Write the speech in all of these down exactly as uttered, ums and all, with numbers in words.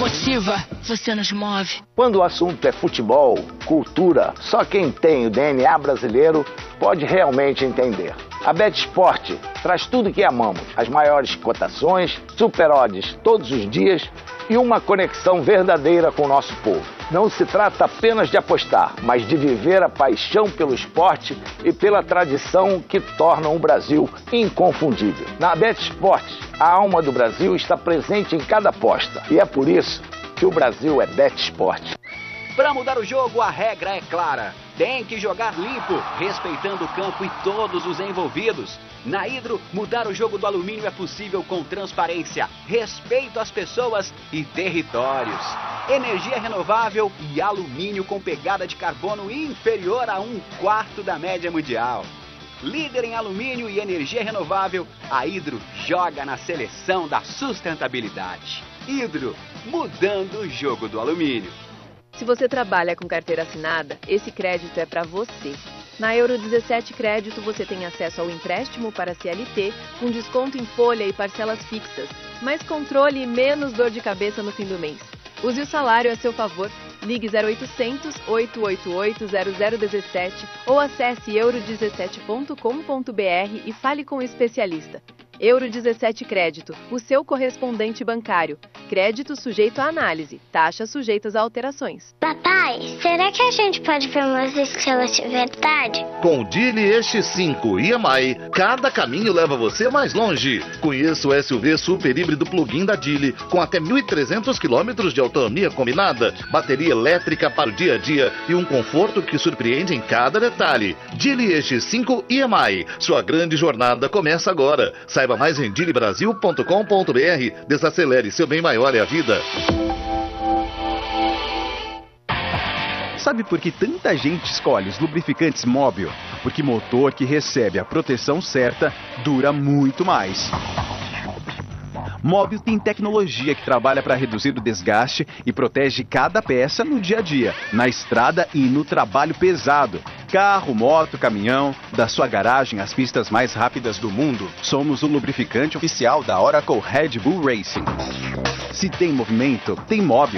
motiva, você nos move. Quando o assunto é futebol, cultura, só quem tem o D N A brasileiro pode realmente entender. A BetSport traz tudo que amamos, as maiores cotações, super odds todos os dias e uma conexão verdadeira com o nosso povo. Não se trata apenas de apostar, mas de viver a paixão pelo esporte e pela tradição que tornam o Brasil inconfundível. Na BetSport, a alma do Brasil está presente em cada aposta e é por isso que o Brasil é BetSport. Para mudar o jogo, a regra é clara. Tem que jogar limpo, respeitando o campo e todos os envolvidos. Na Hidro, mudar o jogo do alumínio é possível com transparência, respeito às pessoas e territórios. Energia renovável e alumínio com pegada de carbono inferior a um quarto da média mundial. Líder em alumínio e energia renovável, a Hidro joga na seleção da sustentabilidade. Hidro, mudando o jogo do alumínio. Se você trabalha com carteira assinada, esse crédito é para você. Na Euro dezessete Crédito você tem acesso ao empréstimo para C L T, com desconto em folha e parcelas fixas, mais controle e menos dor de cabeça no fim do mês. Use o salário a seu favor. Ligue zero oitocentos, oito oito oito, zero zero um sete ou acesse euro dezessete ponto com ponto br e fale com o especialista. Euro dezessete Crédito, o seu correspondente bancário. Crédito sujeito à análise, taxas sujeitas a alterações. Papai, será que a gente pode ver umas estrelas de verdade? Com o Geely X cinco e M I, cada caminho leva você mais longe. Conheça o S U V super híbrido plug-in da Geely, com até mil e trezentos quilômetros de autonomia combinada, bateria elétrica para o dia a dia e um conforto que surpreende em cada detalhe. Geely X cinco e M I, sua grande jornada começa agora. Saiba mais em geely brasil ponto com ponto br. Desacelere, seu bem maior é a vida. Sabe por que tanta gente escolhe os lubrificantes Móbil? Porque motor que recebe a proteção certa dura muito mais. Móbil tem tecnologia que trabalha para reduzir o desgaste e protege cada peça no dia a dia, na estrada e no trabalho pesado. Carro, moto, caminhão, da sua garagem às pistas mais rápidas do mundo, somos o lubrificante oficial da Oracle Red Bull Racing. Se tem movimento, tem Móbil.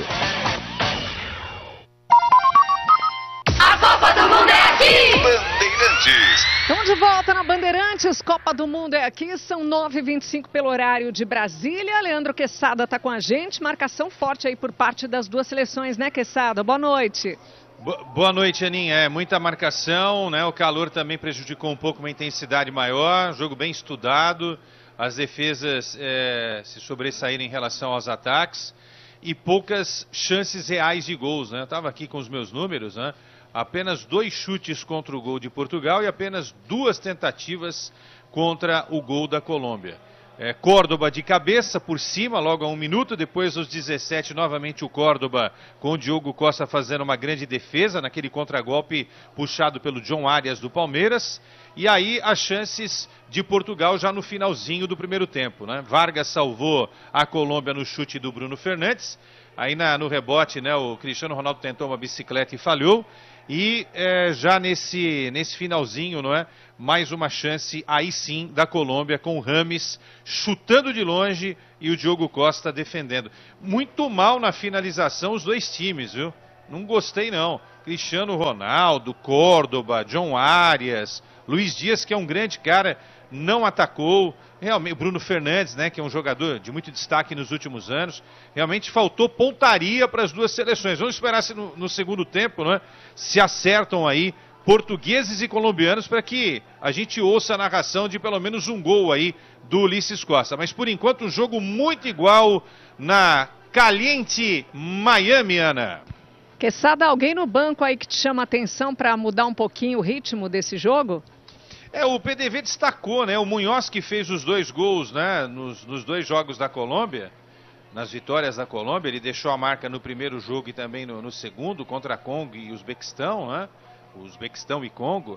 A Copa do Mundo é aqui! Bandeirantes. Estamos de volta na Bandeirantes, Copa do Mundo é aqui, são nove e vinte e cinco pelo horário de Brasília. Leandro Quezada está com a gente, marcação forte aí por parte das duas seleções, né, Quezada? Boa noite. Boa noite, Aninha. É muita marcação, né? O calor também prejudicou um pouco, uma intensidade maior, jogo bem estudado, as defesas é, se sobressaíram em relação aos ataques e poucas chances reais de gols, né? Eu estava aqui com os meus números, né? Apenas dois chutes contra o gol de Portugal e apenas duas tentativas contra o gol da Colômbia. É, Córdoba de cabeça por cima, logo a um minuto, depois aos dezessete, novamente o Córdoba com o Diogo Costa fazendo uma grande defesa, naquele contragolpe puxado pelo John Arias do Palmeiras, e aí as chances de Portugal já no finalzinho do primeiro tempo, né? Vargas salvou a Colômbia no chute do Bruno Fernandes, aí na, no rebote, né, o Cristiano Ronaldo tentou uma bicicleta e falhou, e é, já nesse, nesse finalzinho, não é? Mais uma chance, aí sim, da Colômbia, com o Rames chutando de longe e o Diogo Costa defendendo. Muito mal na finalização os dois times, viu? Não gostei não. Cristiano Ronaldo, Córdoba, John Arias, Luiz Dias, que é um grande cara, não atacou. Realmente, Bruno Fernandes, né, que é um jogador de muito destaque nos últimos anos, realmente faltou pontaria para as duas seleções. Vamos esperar se no, no segundo tempo, né, se acertam aí portugueses e colombianos para que a gente ouça a narração de pelo menos um gol aí do Ulisses Costa. Mas por enquanto um jogo muito igual na caliente Miami, Ana. Quezada, alguém no banco aí que te chama a atenção para mudar um pouquinho o ritmo desse jogo? É, o P D V destacou, né? O Munhoz, que fez os dois gols, né? Nos, nos dois jogos da Colômbia, nas vitórias da Colômbia, ele deixou a marca no primeiro jogo e também no, no segundo, contra Congo e Uzbequistão, né? Uzbequistão e Congo,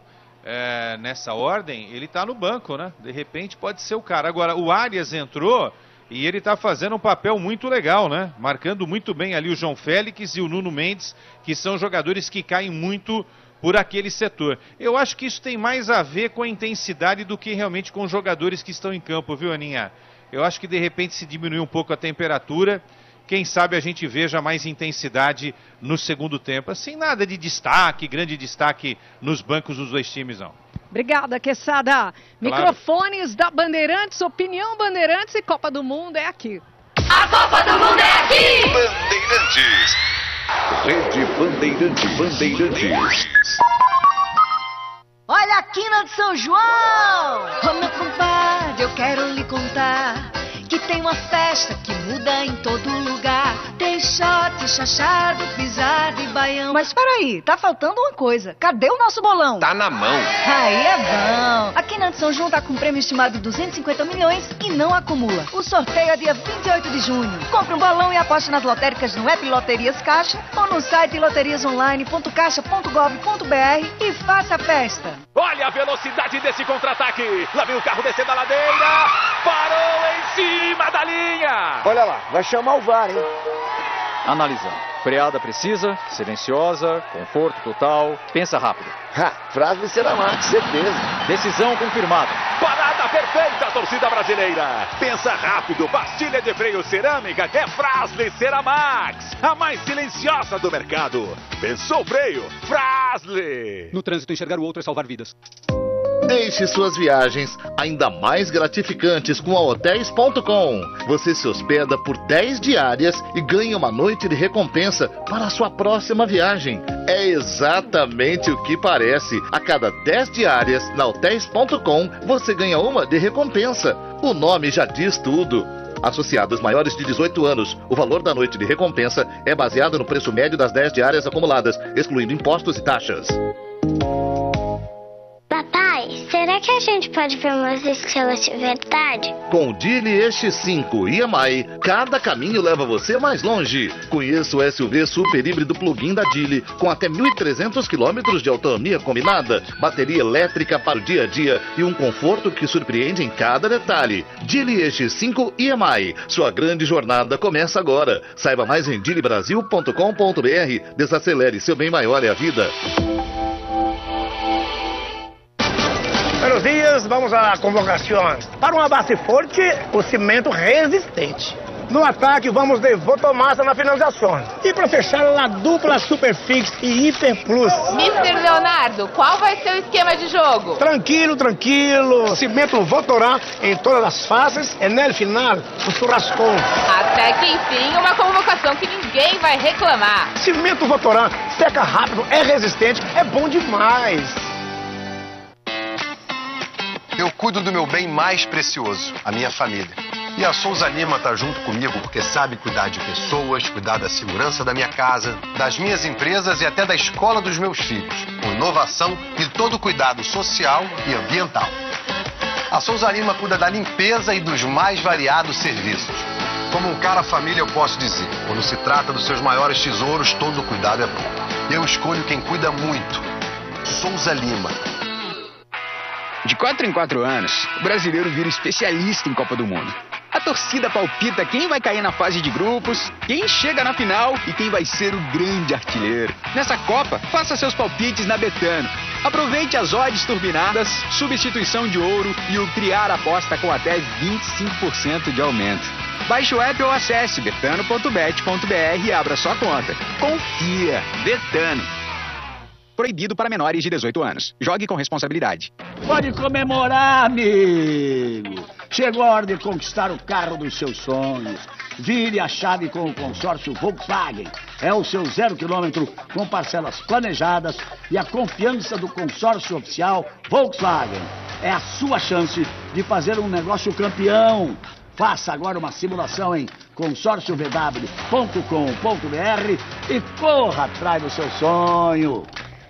é, nessa ordem, ele tá no banco, né? De repente pode ser o cara. Agora, o Arias entrou e ele tá fazendo um papel muito legal, né? Marcando muito bem ali o João Félix e o Nuno Mendes, que são jogadores que caem muito por aquele setor. Eu acho que isso tem mais a ver com a intensidade do que realmente com os jogadores que estão em campo, viu, Aninha? Eu acho que de repente se diminui um pouco a temperatura quem sabe a gente veja mais intensidade no segundo tempo. Assim, nada de destaque, grande destaque nos bancos dos dois times, não. Obrigada, Queçada. Claro. Microfones da Bandeirantes, Opinião Bandeirantes e Copa do Mundo é aqui. A Copa do Mundo é aqui! Bandeirantes. Rede Bandeirantes. Bandeirantes. Olha a quina de São João! Ô meu compadre, eu quero lhe contar que tem uma festa que muda em todo lugar. Tem shot, chachado, pisado e baião. Mas peraí, tá faltando uma coisa. Cadê o nosso bolão? Tá na mão. Aí é bom. A Quina de São João tá com um prêmio estimado de duzentos e cinquenta milhões e não acumula. O sorteio é dia vinte e oito de junho. Compre um bolão e aposte nas lotéricas no app Loterias Caixa ou no site loterias online ponto caixa ponto gov ponto br e faça a festa. Olha a velocidade desse contra-ataque. Lá vem o carro descendo a ladeira. Parou em cima da linha. Olha lá, vai chamar o V A R, hein? Analisando. Freada precisa, silenciosa, conforto total, pensa rápido. Ha, Frasle Ceramax, certeza. Decisão confirmada. Parada perfeita, torcida brasileira. Pensa rápido, pastilha de freio cerâmica é Frasle Ceramax, a mais silenciosa do mercado. Pensou freio? Frasle. No trânsito, enxergar o outro é salvar vidas. Deixe suas viagens ainda mais gratificantes com a hotéis ponto com. Você se hospeda por dez diárias e ganha uma noite de recompensa para a sua próxima viagem. É exatamente o que parece. A cada dez diárias na hotéis ponto com, você ganha uma de recompensa. O nome já diz tudo. Associados maiores de dezoito anos, o valor da noite de recompensa é baseado no preço médio das dez diárias acumuladas, excluindo impostos e taxas. Papai, será que a gente pode ver umas estrelas de verdade? Com o Dili E X cinco e M I, cada caminho leva você mais longe. Conheça o S U V super híbrido plug-in da Dili, com até mil e trezentos quilômetros de autonomia combinada, bateria elétrica para o dia a dia e um conforto que surpreende em cada detalhe. Dili E X cinco e M I, sua grande jornada começa agora. Saiba mais em dili brasil ponto com ponto br. Desacelere, seu bem maior é a vida. Buenos dias, vamos à convocação. Para uma base forte, o cimento resistente. No ataque, vamos de Votomassa na finalização. E para fechar, a dupla Superfix e Hiper Plus. mister Leonardo, qual vai ser o esquema de jogo? Tranquilo, tranquilo. Cimento Votorã em todas as fases e no final, o churrascão. Até que enfim, uma convocação que ninguém vai reclamar. Cimento Votorã seca rápido, é resistente, é bom demais. Eu cuido do meu bem mais precioso, a minha família. E a Souza Lima está junto comigo porque sabe cuidar de pessoas, cuidar da segurança da minha casa, das minhas empresas e até da escola dos meus filhos, com inovação e todo o cuidado social e ambiental. A Souza Lima cuida da limpeza e dos mais variados serviços. Como um cara família eu posso dizer, quando se trata dos seus maiores tesouros, todo cuidado é bom. Eu escolho quem cuida muito. Souza Lima. De quatro em quatro anos, o brasileiro vira especialista em Copa do Mundo. A torcida palpita quem vai cair na fase de grupos, quem chega na final e quem vai ser o grande artilheiro. Nessa Copa, faça seus palpites na Betano. Aproveite as odds turbinadas, substituição de ouro e o criar aposta com até vinte e cinco por cento de aumento. Baixe o app ou acesse betano ponto bet ponto br e abra sua conta. Confia, Betano. Proibido para menores de dezoito anos. Jogue com responsabilidade. Pode comemorar, amigo. Chegou a hora de conquistar o carro dos seus sonhos. Vire a chave com o consórcio Volkswagen. É o seu zero quilômetro com parcelas planejadas e a confiança do consórcio oficial Volkswagen. É a sua chance de fazer um negócio campeão. Faça agora uma simulação em consórcio v w ponto com ponto br e corra atrás do seu sonho.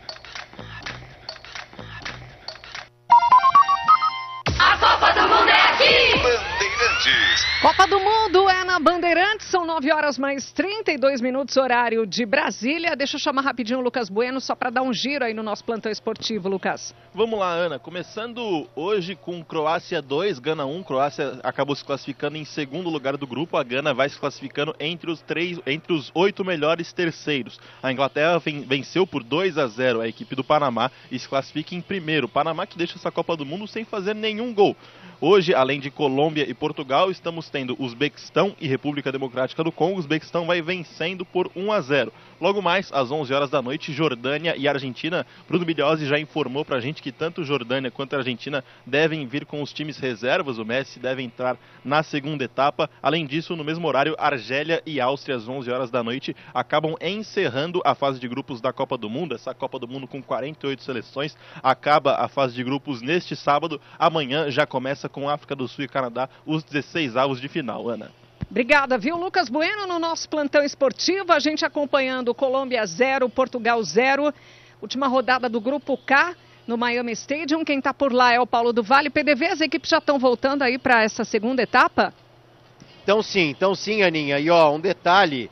Copa do Mundo é na Bandeirantes, são nove horas mais trinta e dois minutos, horário de Brasília. Deixa eu chamar rapidinho o Lucas Bueno, só para dar um giro aí no nosso plantão esportivo, Lucas. Vamos lá, Ana. Começando hoje com Croácia dois, Gana um. Croácia acabou se classificando em segundo lugar do grupo. A Gana vai se classificando entre os, três, entre os oito melhores terceiros. A Inglaterra venceu por dois a zero a equipe do Panamá e se classifica em primeiro. O Panamá que deixa essa Copa do Mundo sem fazer nenhum gol. Hoje, além de Colômbia e Portugal, estamos tendo Uzbequistão e República República Democrática do Congo. O Uzbequistão vai vencendo por um a zero. Logo mais, às onze horas da noite, Jordânia e Argentina. Bruno Bigliosi já informou pra gente que tanto Jordânia quanto a Argentina devem vir com os times reservas. O Messi deve entrar na segunda etapa. Além disso, no mesmo horário, Argélia e Áustria, às onze horas da noite, acabam encerrando a fase de grupos da Copa do Mundo. Essa Copa do Mundo com quarenta e oito seleções acaba a fase de grupos neste sábado. Amanhã já começa com África do Sul e Canadá os dezesseis avos de final, Ana. Obrigada, viu? Lucas Bueno no nosso plantão esportivo, a gente acompanhando Colômbia zero, Portugal zero, última rodada do Grupo K no Miami Stadium. Quem está por lá é o Paulo do Vale. P D V, as equipes já estão voltando aí para essa segunda etapa? Então sim, então sim, Aninha. E ó, um detalhe,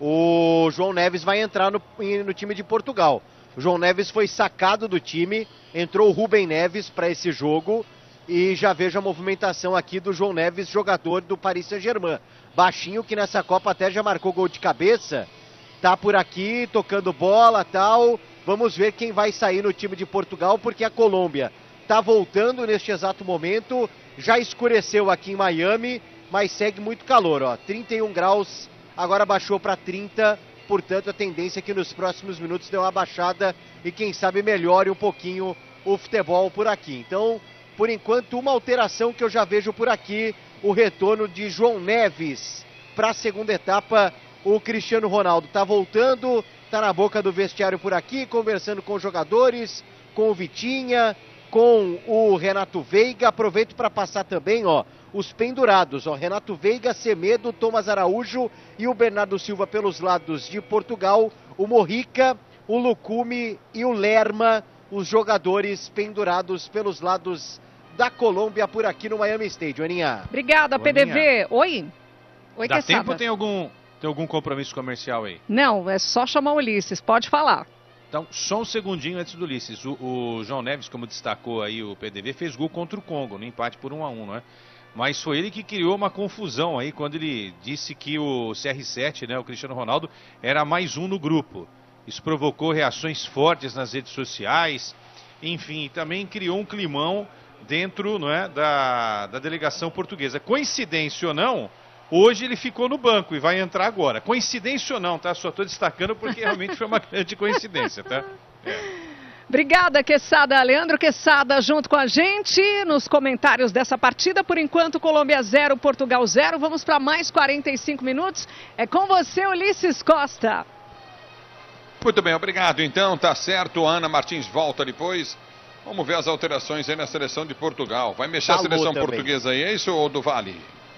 o João Neves vai entrar no, no time de Portugal. O João Neves foi sacado do time, entrou o Rubem Neves para esse jogo. E já vejo a movimentação aqui do João Neves, jogador do Paris Saint-Germain. Baixinho, que nessa Copa até já marcou gol de cabeça. Tá por aqui, tocando bola e tal. Vamos ver quem vai sair no time de Portugal, porque a Colômbia tá voltando neste exato momento. Já escureceu aqui em Miami, mas segue muito calor, ó. trinta e um graus, agora baixou para trinta. Portanto, a tendência é que nos próximos minutos dê uma baixada e quem sabe melhore um pouquinho o futebol por aqui. Então, por enquanto, uma alteração que eu já vejo por aqui, o retorno de João Neves para a segunda etapa. O Cristiano Ronaldo está voltando, está na boca do vestiário por aqui, conversando com os jogadores, com o Vitinha, com o Renato Veiga. Aproveito para passar também, ó, os pendurados, ó, Renato Veiga, Semedo, Thomas Araújo e o Bernardo Silva pelos lados de Portugal, o Morrica, o Lucumi e o Lerma, os jogadores pendurados pelos lados da Colômbia por aqui no Miami Stadium. Aninha. Obrigada, P D V. Oi. Oi, Dá Quesada. tempo ou tem algum, tem algum compromisso comercial aí? Não, é só chamar o Ulisses, pode falar. Então, só um segundinho antes do Ulisses. O, o João Neves, como destacou aí o P D V, fez gol contra o Congo, no empate por um a um, não é? Mas foi ele que criou uma confusão aí quando ele disse que o C R sete, né, o Cristiano Ronaldo, era mais um no grupo. Isso provocou reações fortes nas redes sociais, enfim, também criou um climão dentro, não é, da, da delegação portuguesa. Coincidência ou não, hoje ele ficou no banco e vai entrar agora. Coincidência ou não, tá? Só estou destacando porque realmente foi uma grande coincidência, tá? É. Obrigada, Quesada. Leandro Quesada junto com a gente nos comentários dessa partida. Por enquanto, Colômbia zero, Portugal zero. Vamos para mais quarenta e cinco minutos. É com você, Ulisses Costa. Muito bem, obrigado. Então, tá certo. A Ana Martins volta depois. Vamos ver as alterações aí na seleção de Portugal. Vai mexer Dalot a seleção também. portuguesa aí, é isso, ou do Vale?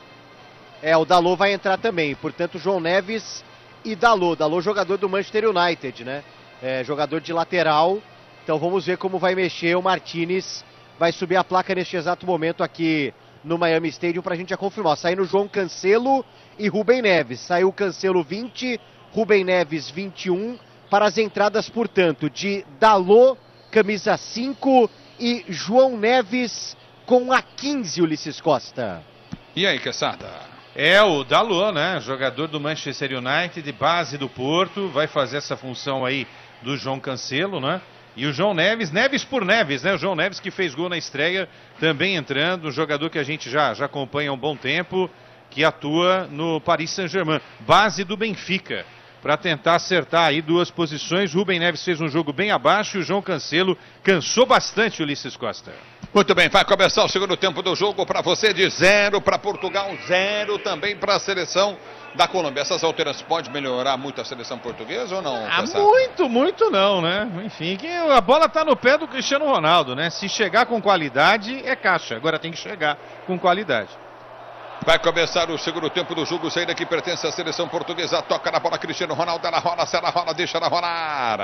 É, o Dalot vai entrar também. Portanto, João Neves e Dalot. Dalot, jogador do Manchester United, né? É, jogador de lateral. Então, vamos ver como vai mexer o Martínez. Vai subir a placa neste exato momento aqui no Miami Stadium pra gente já confirmar. Saindo João Cancelo e Rubem Neves. Saiu Cancelo vinte, Rubem Neves vinte e um. Para as entradas, portanto, de Dalot, camisa cinco, e João Neves com a quinze, Ulisses Costa. E aí, Quesada? É o Dalot, né? Jogador do Manchester United, de base do Porto, vai fazer essa função aí do João Cancelo, né? E o João Neves, Neves por Neves, né? O João Neves que fez gol na estreia, também entrando, um jogador que a gente já, já acompanha há um bom tempo, que atua no Paris Saint-Germain, base do Benfica, para tentar acertar aí duas posições. Rubem Neves fez um jogo bem abaixo e o João Cancelo cansou bastante, Ulisses Costa. Muito bem, vai começar o segundo tempo do jogo para você de zero, para Portugal zero, também para a seleção da Colômbia. Essas alterações podem melhorar muito a seleção portuguesa ou não? Ah, muito, muito não, né? Enfim, que a bola tá no pé do Cristiano Ronaldo, né? Se chegar com qualidade, é caixa. Agora tem que chegar com qualidade. Vai começar o segundo tempo do jogo. Saída que pertence à seleção portuguesa. Toca na bola, Cristiano Ronaldo. Ela rola, se ela rola, deixa ela rolar.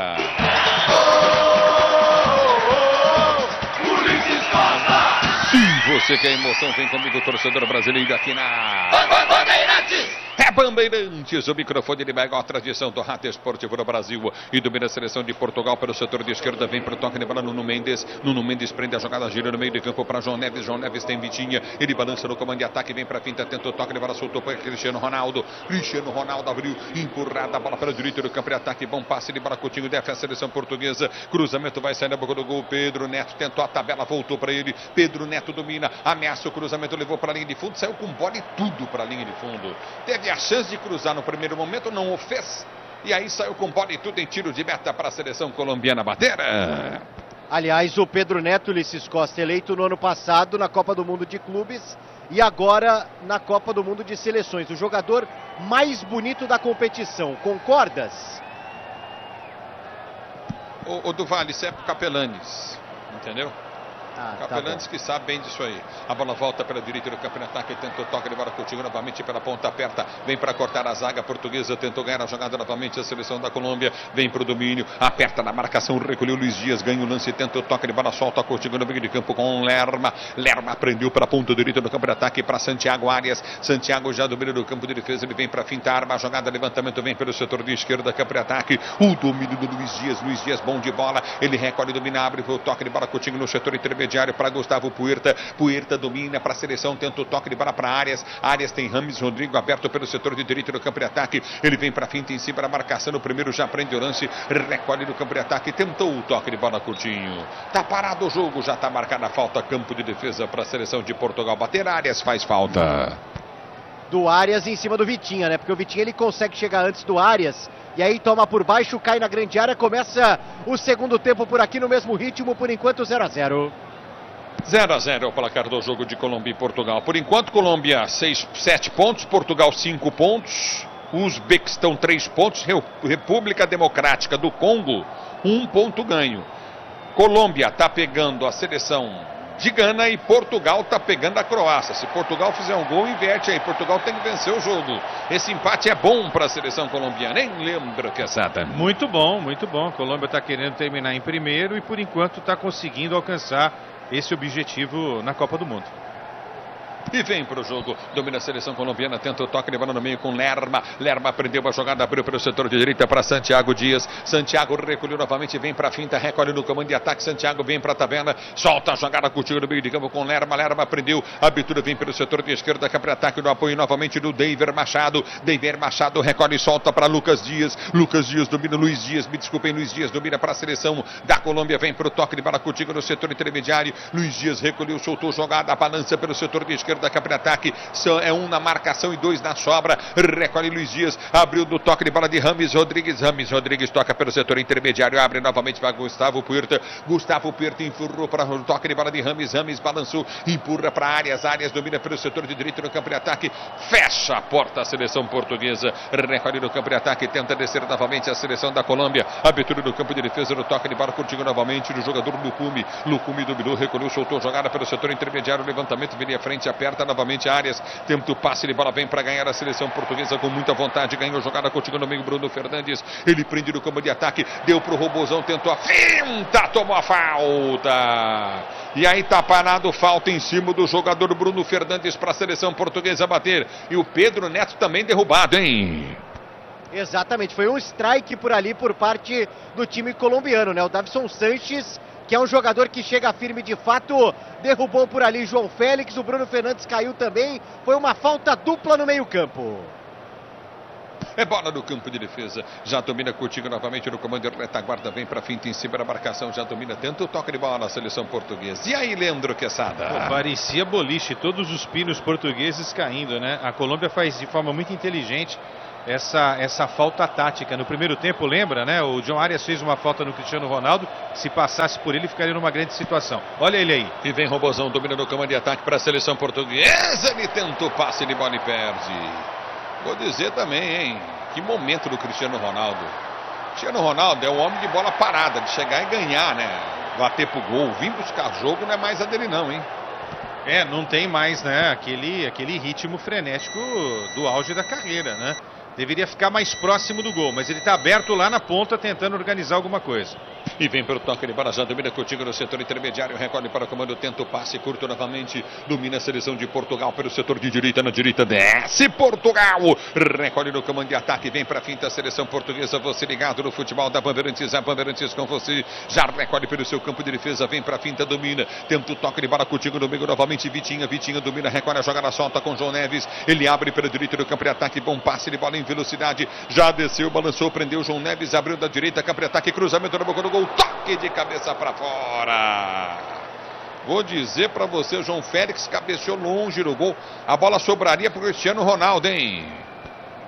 Ulisses Costa! E você que é emoção, vem comigo, torcedor brasileiro, aqui na Bandeirantes! É Bandeirantes, o microfone de maior tradição do rádio esportivo no Brasil e domina a seleção de Portugal pelo setor de esquerda. Vem para o toque de bola Nuno Mendes. Nuno Mendes prende a jogada, gira no meio de campo para João Neves. João Neves tem Vitinha. Ele balança no comando de ataque, vem para a finta, tenta o toque de bola, soltou para Cristiano Ronaldo. Cristiano Ronaldo abriu, empurrada a bola para o direito do campo de ataque. Bom passe de bola, Coutinho defende a seleção portuguesa. Cruzamento vai sair na boca do gol. Pedro Neto tentou a tabela, voltou para ele. Pedro Neto domina, ameaça o cruzamento, levou para a linha de fundo, saiu com bola e tudo para a linha de fundo. Teve a chance de cruzar no primeiro momento, não o fez. E aí saiu com bola e tudo em tiro de meta para a seleção colombiana bater. Aliás, o Pedro Neto Ulisses Costa, eleito no ano passado na Copa do Mundo de Clubes e agora na Copa do Mundo de Seleções. O jogador mais bonito da competição. Concordas? O, o Duval, isso é pro Capelanes, entendeu? Ah, Capelanes tá que sabe bem disso aí. A bola volta pela direita do campo de ataque. Tenta o toque de bola Coutinho novamente pela ponta aperta. Vem para cortar a zaga portuguesa. Tentou ganhar a jogada novamente. A seleção da Colômbia vem para o domínio. Aperta na marcação. Recolheu Luiz Dias. Ganha o lance. Tenta o toque de bola. Solta Coutinho no meio de campo com Lerma. Lerma prendeu para a ponta direita do campo de ataque para Santiago Arias. Santiago já domina do campo de defesa. Ele vem para fintar. Arma a jogada. Levantamento vem pelo setor de esquerda. Campo de ataque. O domínio do Luiz Dias. Luiz Dias bom de bola. Ele recolhe, domina, abre. O toque de bola Coutinho no setor intermediário para Gustavo Puerta. Puerta domina para a seleção, tenta o toque de bola para Arias. Arias tem Rames Rodrigo aberto pelo setor de direita do campo de ataque. Ele vem para a finta em cima para a marcação. O primeiro já prende o lance, recolhe no campo de ataque. Tentou o toque de bola Coutinho. Tá parado o jogo, já tá marcada a falta. Campo de defesa para a seleção de Portugal bater. Arias faz falta. Do Arias em cima do Vitinha, né? Porque o Vitinha ele consegue chegar antes do Arias. E aí toma por baixo, cai na grande área. Começa o segundo tempo por aqui no mesmo ritmo. Por enquanto zero a zero. zero a zero é o placar do jogo de Colômbia e Portugal. Por enquanto, Colômbia seis, sete pontos, Portugal cinco pontos, Uzbequistão três pontos, República Democrática do Congo um ponto ganho. Colômbia está pegando a seleção de Gana e Portugal está pegando a Croácia. Se Portugal fizer um gol, inverte aí. Portugal tem que vencer o jogo. Esse empate é bom para a seleção colombiana, hein? Lembra que essa tá... Muito bom, muito bom. A Colômbia está querendo terminar em primeiro e por enquanto está conseguindo alcançar esse objetivo na Copa do Mundo. E vem para o jogo, domina a seleção colombiana, tenta o toque de bola no meio com Lerma. Lerma prendeu a jogada, abriu pelo setor de direita para Santiago Dias. Santiago recolheu novamente, vem para a finta, recolhe no comando de ataque. Santiago vem para a tabela, solta a jogada contigo no meio de campo com Lerma. Lerma prendeu, a abertura vem pelo setor de esquerda, cá para ataque no apoio novamente do Deiver Machado. Deiver Machado recolhe e solta para Lucas Dias. Lucas Dias domina Luiz Dias, me desculpem, Luiz Dias domina para a seleção da Colômbia, vem para o toque de bola contigo no setor intermediário. Luiz Dias recolheu, soltou jogada, balança pelo setor de esquerda, cá para ataque. É um na marcação e dois na sobra. Recolhe Luiz Dias, abriu do toque de bola de Rames Rodrigues. Rames Rodrigues toca pelo setor intermediário, abre novamente para Gustavo Puerta. Gustavo Puerta empurrou para o toque de bola de Rames. Rames balançou, empurra para Arias. Arias domina pelo setor de direito no campo de ataque. Fecha a porta a seleção portuguesa. Recolhe no campo de ataque, tenta descer novamente a seleção da Colômbia. Abertura do campo de defesa no toque de bola contigo novamente do jogador Lucumi. Lucumi dominou, recolheu, soltou jogada pelo setor intermediário. Levantamento, vem à frente, aperta novamente Arias, tenta o passe de bola, vem para ganhar a seleção portuguesa com muita vontade, ganhou jogada contigo no meio, Bruno Fernandes, ele prende no campo de ataque, deu pro Robozão, tentou a finta, tomou a falta, e aí tá parado, falta em cima do jogador Bruno Fernandes para a seleção portuguesa bater, e o Pedro Neto também derrubado, hein? Exatamente, foi um strike por ali por parte do time colombiano, né? O Davison Sanches, que é um jogador que chega firme de fato, derrubou por ali João Félix, o Bruno Fernandes caiu também, foi uma falta dupla no meio campo. É bola no campo de defesa, já domina Coutinho novamente no comando de retaguarda, vem para finta em cima da marcação, já domina, tenta o toque de bola na seleção portuguesa. E aí, Leandro Quesada? Pô, parecia boliche, todos os pinos portugueses caindo, né? A Colômbia faz de forma muito inteligente essa, essa falta tática. No primeiro tempo, lembra, né? O John Arias fez uma falta no Cristiano Ronaldo, se passasse por ele, ficaria numa grande situação. Olha ele aí. E vem Robozão, domina no comando de ataque para a seleção portuguesa, ele tenta o passe de bola e perde. Vou dizer também, hein? Que momento do Cristiano Ronaldo. Cristiano Ronaldo é um homem de bola parada, de chegar e ganhar, né? Bater pro gol, vir buscar jogo não é mais a dele não, hein? É, não tem mais, né? Aquele, aquele ritmo frenético do auge da carreira, né? Deveria ficar mais próximo do gol, mas ele está aberto lá na ponta tentando organizar alguma coisa. E vem pelo toque de bola, já domina Coutinho no setor intermediário, recolhe para o comando, tenta o passe curto novamente, domina a seleção de Portugal pelo setor de direita, na direita desce Portugal, recolhe no comando de ataque, vem para a finta a seleção portuguesa, você ligado no futebol da Bandeirantes, a Bandeirantes com você, já recolhe pelo seu campo de defesa, vem para a finta, domina, tenta o toque de bola, Coutinho no meio novamente, Vitinha, Vitinha domina, recolhe a jogada, solta com João Neves, ele abre pela direita do campo de ataque, bom passe de bola em velocidade, já desceu, balançou, prendeu João Neves, abriu da direita, campo de ataque, cruzamento na boca do gol, toque de cabeça para fora. Vou dizer para você, João Félix cabeceou longe no gol. A bola sobraria para o Cristiano Ronaldo, hein?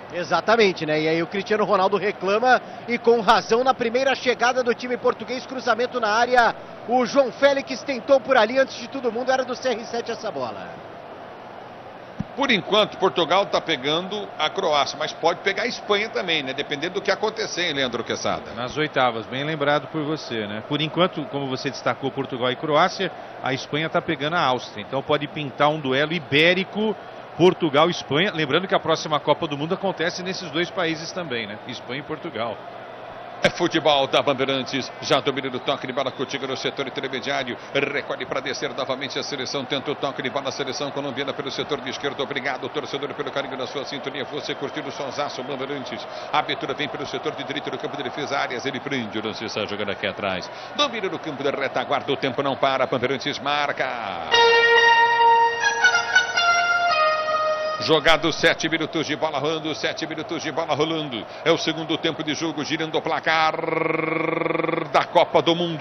Exatamente, né? E aí o Cristiano Ronaldo reclama e com razão na primeira chegada do time português, cruzamento na área. O João Félix tentou por ali, antes de todo mundo, era do C R sete essa bola. Por enquanto, Portugal está pegando a Croácia, mas pode pegar a Espanha também, né? Dependendo do que acontecer, hein, Leandro Quesada? Nas oitavas, bem lembrado por você, né? Por enquanto, como você destacou, Portugal e Croácia, a Espanha está pegando a Áustria. Então pode pintar um duelo ibérico, Portugal e Espanha. Lembrando que a próxima Copa do Mundo acontece nesses dois países também, né? Espanha e Portugal. É futebol da Bandeirantes, já domina o toque de bola contigo no setor intermediário, recolhe para descer novamente a seleção, tenta o toque de bola, a seleção colombiana pelo setor de esquerda. Obrigado, torcedor, pelo carinho da sua sintonia, você curtindo o sonsaço Bandeirantes. A abertura vem pelo setor de direito do campo de defesa, Arias, ele prende, o lance está jogando aqui atrás, domina no campo da retaguarda, o tempo não para, Bandeirantes marca. Jogado sete minutos de bola rolando, sete minutos de bola rolando. É o segundo tempo de jogo, girando o placar da Copa do Mundo.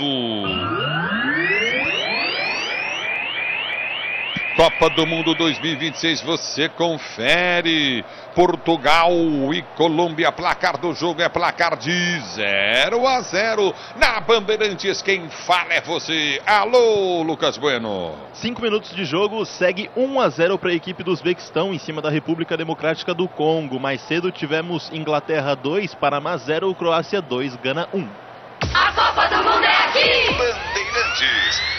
Copa do Mundo dois mil e vinte e seis, você confere. Portugal e Colômbia, placar do jogo é placar de zero a zero. Na Bandeirantes, quem fala é você. Alô, Lucas Bueno. Cinco minutos de jogo, segue um a zero para a equipe do Uzbequistão em cima da República Democrática do Congo. Mais cedo tivemos Inglaterra dois, Panamá zero, Croácia dois, Gana um. A Copa do Mundo é aqui! Bandeirantes.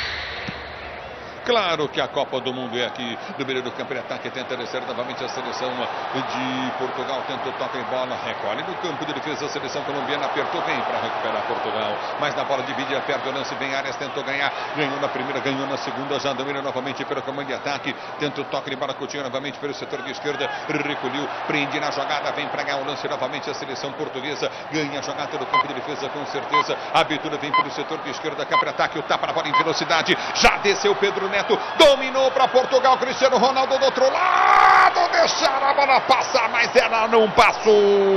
Claro que a Copa do Mundo é aqui. No meio do campo de ataque, tenta descer novamente a seleção de Portugal. Tenta o toque em bola, recolhe no campo de defesa. A seleção colombiana apertou bem para recuperar Portugal. Mas na bola divide, perde o lance, vem Arias, tentou ganhar. Ganhou na primeira, ganhou na segunda. Já domina novamente pelo comando de ataque. Tenta o toque de bola, Coutinho novamente pelo setor de esquerda. Recolheu, prende na jogada, vem para ganhar o lance novamente. A seleção portuguesa ganha a jogada do campo de defesa com certeza. A abertura vem pelo setor de esquerda, campo de ataque. O tapa na bola em velocidade. Já desceu Pedro Neto. Dominou para Portugal, Cristiano Ronaldo do outro lado, deixaram a bola passar, mas ela não passou.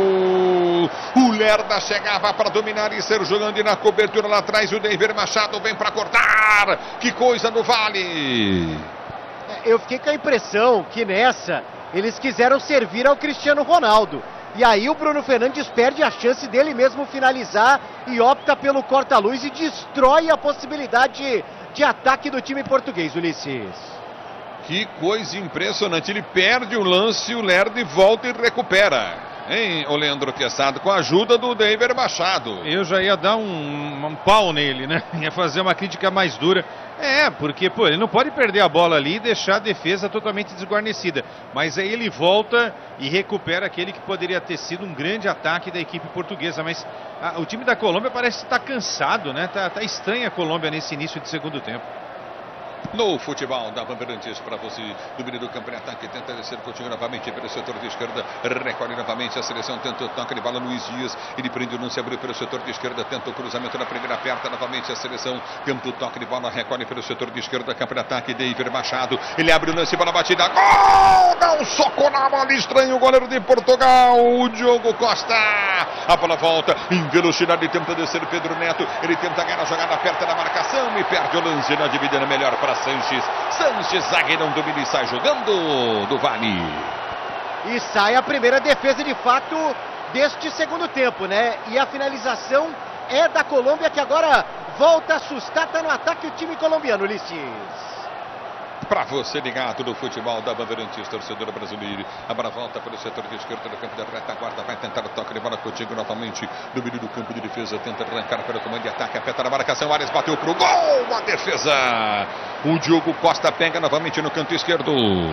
O Lerda chegava para dominar e ser jogando, e na cobertura lá atrás o David Machado vem para cortar. Que coisa no Vale. Eu fiquei com a impressão que nessa eles quiseram servir ao Cristiano Ronaldo. E aí o Bruno Fernandes perde a chance dele mesmo finalizar e opta pelo corta-luz e destrói a possibilidade de ataque do time português, Ulisses. Que coisa impressionante, ele perde o lance, o Lerda volta e recupera. Hein, o Leandro Quesada, com a ajuda do David Machado. Eu já ia dar um, um pau nele, né? Ia fazer uma crítica mais dura. É, porque, pô, ele não pode perder a bola ali e deixar a defesa totalmente desguarnecida. Mas aí ele volta e recupera aquele que poderia ter sido um grande ataque da equipe portuguesa. Mas a, o time da Colômbia parece estar cansado, né? Tá, tá estranha a Colômbia nesse início de segundo tempo. No futebol da Bandeirantes para você, domínio do campo de ataque, tenta descer, continua novamente pelo setor de esquerda, recolhe novamente a seleção, tenta o toque de bola, Luiz Dias, ele prende o lance, abriu pelo setor de esquerda, tenta o cruzamento na primeira, aperta novamente a seleção, tenta o toque de bola, recolhe pelo setor de esquerda, campo de ataque, David Machado, ele abre o lance, bola batida, gol! Dá um soco na bola, estranho o goleiro de Portugal, o Diogo Costa, a bola volta, em velocidade, tenta descer Pedro Neto, ele tenta ganhar a jogada, aperta na marcação e perde o lance na dividida melhor para Sanches. Sanches, zagueirão, domina e sai jogando do Vale. E sai a primeira defesa de fato deste segundo tempo, né? E a finalização é da Colômbia, que agora volta a assustar, tá no ataque o time colombiano, Ulisses. Para você ligado no futebol da Bandeirantes, torcedor brasileiro. A bola volta pelo setor de esquerda do campo da retaguarda. Vai tentar o toque de bola contigo novamente. Domínio do campo de defesa. Tenta arrancar pelo comando de ataque. Aperta na marcação. Arias bateu pro gol. A defesa. O Diogo Costa pega novamente no canto esquerdo.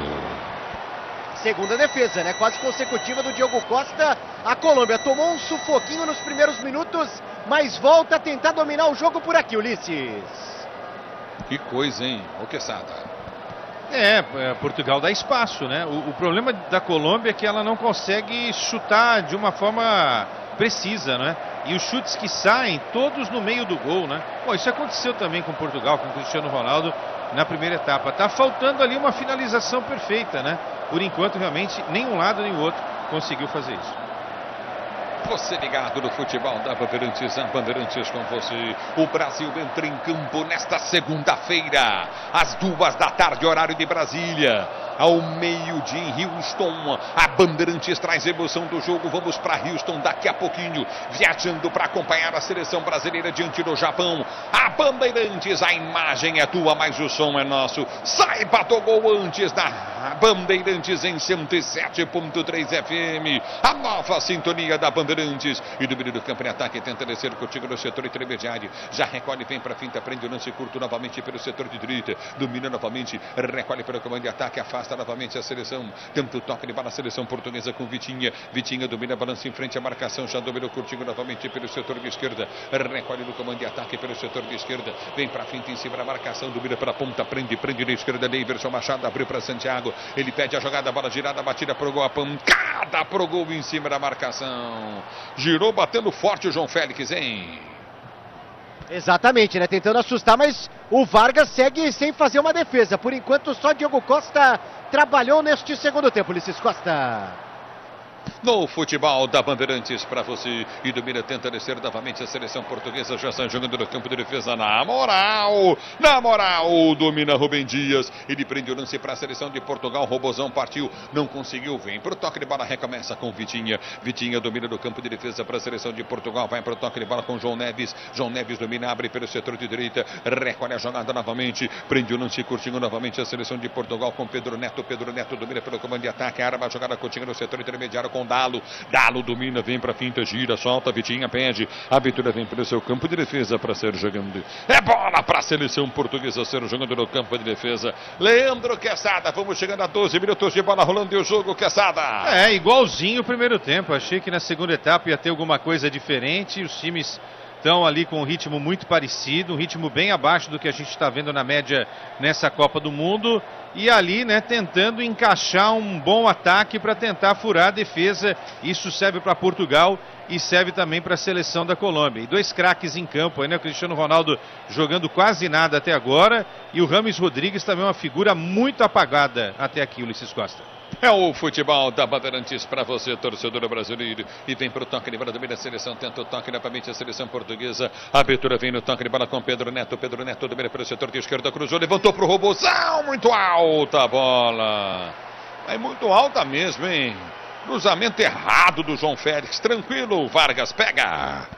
Segunda defesa, né? Quase consecutiva do Diogo Costa. A Colômbia tomou um sufoquinho nos primeiros minutos, mas volta a tentar dominar o jogo por aqui, Ulisses. Que coisa, hein? O Quesada. É, Portugal dá espaço, né? O, o problema da Colômbia é que ela não consegue chutar de uma forma precisa, né? E os chutes que saem, todos no meio do gol, né? Bom, isso aconteceu também com Portugal, com o Cristiano Ronaldo na primeira etapa. Tá faltando ali uma finalização perfeita, né? Por enquanto, realmente, nem um lado nem o outro conseguiu fazer isso. Você ligado no futebol da Bandeirantes, a Bandeirantes com você. O Brasil entra em campo nesta segunda-feira, às duas da tarde, horário de Brasília. Ao meio-dia em Houston, a Bandeirantes traz emoção do jogo. Vamos para Houston daqui a pouquinho, viajando para acompanhar a seleção brasileira diante do Japão. A Bandeirantes, a imagem é tua, mas o som é nosso. Saiba do gol antes da Bandeirantes em cento e sete ponto três F M. A nova sintonia da Bandeirantes. E do meio do campo em ataque, tenta descer contigo no setor intermediário. Já recolhe, vem para a finta, prende o lance curto novamente pelo setor de direita. Domina novamente, recolhe pelo comando de ataque, afasta novamente a seleção. Tenta o toque de bola, a seleção portuguesa com Vitinha. Vitinha domina, balança em frente à marcação. Já dominou curtinho novamente pelo setor de esquerda. Recolhe no comando de ataque pelo setor de esquerda. Vem para a finta em cima da marcação. Domina pela ponta, prende, prende na esquerda. Daverson Machado abriu para Santiago. Ele pede a jogada, bola girada, batida pro gol, a pancada pro gol em cima da marcação. Girou, batendo forte o João Félix, hein? Exatamente, né? Tentando assustar, mas o Vargas segue sem fazer uma defesa. Por enquanto, só Diogo Costa trabalhou neste segundo tempo. Ulisses Costa. No futebol da Bandeirantes para você. E domina, tenta descer novamente a seleção portuguesa. Já está jogando no campo de defesa. Na moral, na moral, domina Rubem Dias. Ele prende o lance para a seleção de Portugal. Robozão partiu, não conseguiu. Vem para o toque de bola, recomeça com Vitinha. Vitinha domina no campo de defesa para a seleção de Portugal. Vai para o toque de bola com João Neves. João Neves domina, abre pelo setor de direita. Recolhe a jogada novamente. Prende o lance curtinho novamente a seleção de Portugal com Pedro Neto. Pedro Neto domina pelo comando de ataque. Arma a jogada curtinha no setor intermediário com Dalo. Dalo domina, vem para finta, gira, solta, Vitinha pede. A Vitória vem para o seu campo de defesa para ser jogando. É bola para a seleção portuguesa ser jogando no campo de defesa. Leandro Quesada, vamos chegando a doze minutos de bola rolando e o jogo, Quesada. É, igualzinho o primeiro tempo. Achei que na segunda etapa ia ter alguma coisa diferente. Os times estão ali com um ritmo muito parecido, um ritmo bem abaixo do que a gente está vendo na média nessa Copa do Mundo. E ali, né, tentando encaixar um bom ataque para tentar furar a defesa. Isso serve para Portugal e serve também para a seleção da Colômbia. E dois craques em campo, aí, né? O Cristiano Ronaldo jogando quase nada até agora. E o Rames Rodrigues também uma figura muito apagada até aqui, Ulisses Costa. É o futebol da Bandeirantes para você, torcedor brasileiro. E vem para o toque de bola, domina a seleção, tenta o toque novamente a seleção portuguesa. A abertura vem no toque de bola com Pedro Neto. Pedro Neto domina pelo setor de esquerda, cruzou, levantou para o Robozão. Muito alta a bola. É muito alta mesmo, hein? Cruzamento errado do João Félix. Tranquilo, Vargas pega.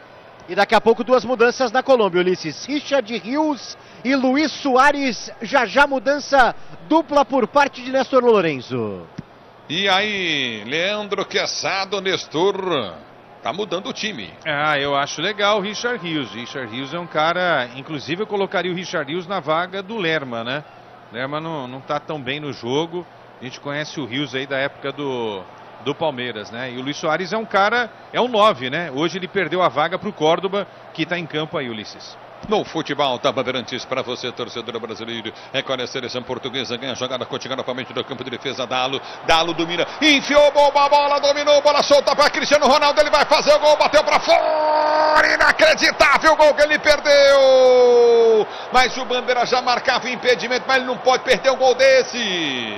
E daqui a pouco duas mudanças na Colômbia, Ulisses. Richard Rios e Luiz Soares. Já já mudança dupla por parte de Néstor Lorenzo. E aí, Leandro Quesada, Nestor, tá mudando o time. Ah, eu acho legal o Richard Rios. Richard Rios é um cara, inclusive eu colocaria o Richard Rios na vaga do Lerma, né? Lerma não, não tá tão bem no jogo. A gente conhece o Rios aí da época do... do Palmeiras, né? E o Luiz Soares é um cara, é um nove, né? Hoje ele perdeu a vaga para o Córdoba, que está em campo aí, Ulisses. No futebol da Bandeirantes para você, torcedor brasileiro. Recolhe a seleção portuguesa, ganha a jogada, continua novamente no campo de defesa. Dalo, Dalo domina, enfiou a bola, dominou, bola solta para Cristiano Ronaldo. Ele vai fazer o gol, bateu para fora, inacreditável o gol que ele perdeu. Mas o Bandeira já marcava o impedimento, mas ele não pode perder um gol desse.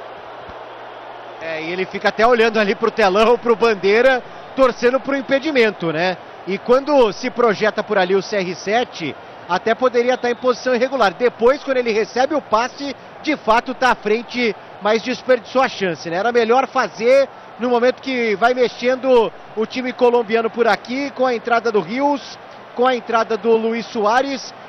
É, e ele fica até olhando ali pro telão, pro Bandeira, torcendo pro impedimento, né? E quando se projeta por ali o C R sete, até poderia estar em posição irregular. Depois, quando ele recebe o passe, de fato está à frente, mas desperdiçou a chance, né? Era melhor fazer no momento que vai mexendo o time colombiano por aqui, com a entrada do Rios, com a entrada do Luiz Soares